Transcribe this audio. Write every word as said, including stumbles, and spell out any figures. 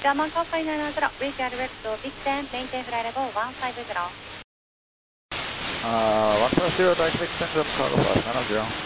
German Car Flight nine zero, reach at direct to Big Ten, maintain flight level one five zero. Uh, one five zero, direct Big Ten, German Cargo Flight nine zero.